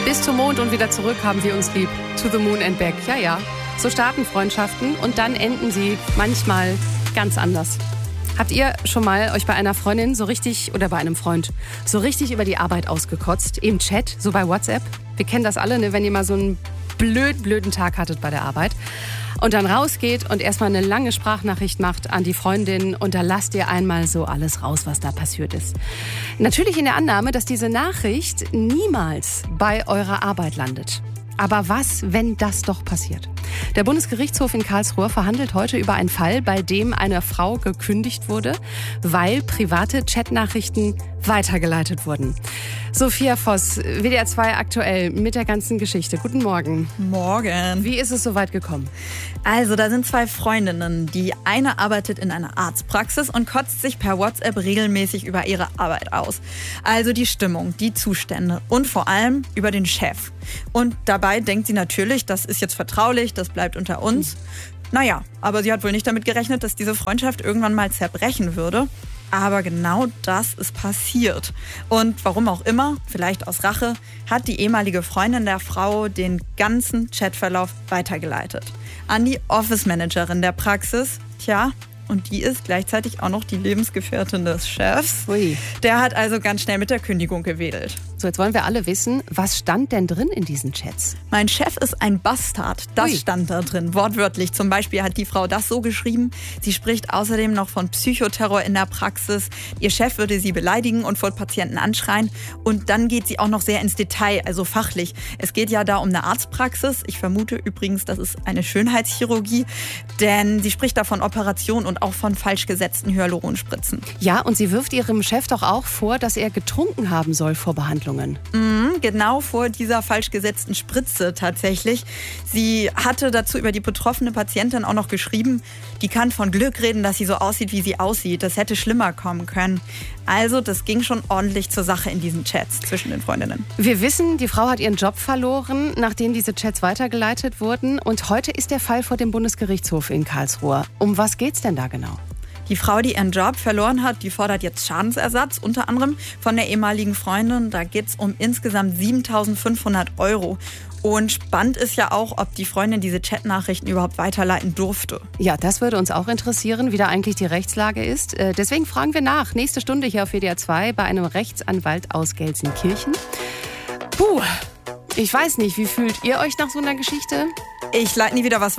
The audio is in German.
Bis zum Mond und wieder zurück haben wir uns lieb. To the moon and back. Ja, ja. So starten Freundschaften und dann enden sie manchmal ganz anders. Habt ihr schon mal euch bei einer Freundin so richtig oder bei einem Freund so richtig über die Arbeit ausgekotzt? Im Chat, so bei WhatsApp? Wir kennen das alle, ne? Wenn ihr mal so einen blöden Tag hattet bei der Arbeit und dann rausgeht und erstmal eine lange Sprachnachricht macht an die Freundin und da lasst ihr einmal so alles raus, was da passiert ist. Natürlich in der Annahme, dass diese Nachricht niemals bei eurer Arbeit landet. Aber was, wenn das doch passiert? Der Bundesgerichtshof in Karlsruhe verhandelt heute über einen Fall, bei dem einer Frau gekündigt wurde, weil private Chatnachrichten weitergeleitet wurden. Sophia Voss, WDR 2 aktuell mit der ganzen Geschichte. Guten Morgen. Morgen. Wie ist es so weit gekommen? Also, da sind zwei Freundinnen. Die eine arbeitet in einer Arztpraxis und kotzt sich per WhatsApp regelmäßig über ihre Arbeit aus. Also die Stimmung, die Zustände und vor allem über den Chef. Und dabei denkt sie natürlich, das ist jetzt vertraulich, das bleibt unter uns. Naja, aber sie hat wohl nicht damit gerechnet, dass diese Freundschaft irgendwann mal zerbrechen würde. Aber genau das ist passiert. Und warum auch immer, vielleicht aus Rache, hat die ehemalige Freundin der Frau den ganzen Chatverlauf weitergeleitet. An die Office-Managerin der Praxis. Tja, und die ist gleichzeitig auch noch die Lebensgefährtin des Chefs. Ui. Der hat also ganz schnell mit der Kündigung gewedelt. So, jetzt wollen wir alle wissen, was stand denn drin in diesen Chats? Mein Chef ist ein Bastard. Das stand da drin, wortwörtlich. Zum Beispiel hat die Frau das so geschrieben. Sie spricht außerdem noch von Psychoterror in der Praxis. Ihr Chef würde sie beleidigen und vor Patienten anschreien. Und dann geht sie auch noch sehr ins Detail, also fachlich. Es geht ja da um eine Arztpraxis. Ich vermute übrigens, das ist eine Schönheitschirurgie. Denn sie spricht da von Operationen und auch von falsch gesetzten Hyaluronspritzen. Ja, und sie wirft ihrem Chef doch auch vor, dass er getrunken haben soll vor Behandlungen. Genau vor dieser falsch gesetzten Spritze tatsächlich. Sie hatte dazu über die betroffene Patientin auch noch geschrieben, die kann von Glück reden, dass sie so aussieht, wie sie aussieht. Das hätte schlimmer kommen können. Also das ging schon ordentlich zur Sache in diesen Chats zwischen den Freundinnen. Wir wissen, die Frau hat ihren Job verloren, nachdem diese Chats weitergeleitet wurden. Und heute ist der Fall vor dem Bundesgerichtshof in Karlsruhe. Um was geht's denn da genau? Die Frau, die ihren Job verloren hat, die fordert jetzt Schadensersatz, unter anderem von der ehemaligen Freundin. Da geht es um insgesamt 7.500 €. Und spannend ist ja auch, ob die Freundin diese Chatnachrichten überhaupt weiterleiten durfte. Ja, das würde uns auch interessieren, wie da eigentlich die Rechtslage ist. Deswegen fragen wir nach. Nächste Stunde hier auf WDR 2 bei einem Rechtsanwalt aus Gelsenkirchen. Ich weiß nicht, wie fühlt ihr euch nach so einer Geschichte? Ich leite nie wieder was